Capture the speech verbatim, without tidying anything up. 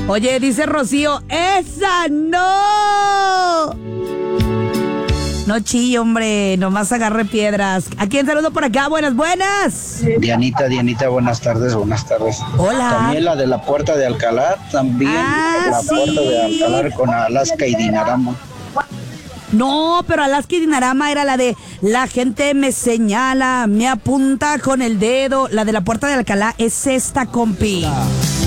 Oye, dice Rocío, ¡esa no! No chille, hombre, nomás agarre piedras. ¿A quién saludo por acá? Buenas, buenas. Dianita, Dianita, buenas tardes, buenas tardes. Hola. También la de la Puerta de Alcalá, también Ah, la sí. Puerta de Alcalá con Alaska y Dinarama. No, pero Alaska y Dinarama era la de la gente me señala, me apunta con el dedo. La de la Puerta de Alcalá es esta, compi.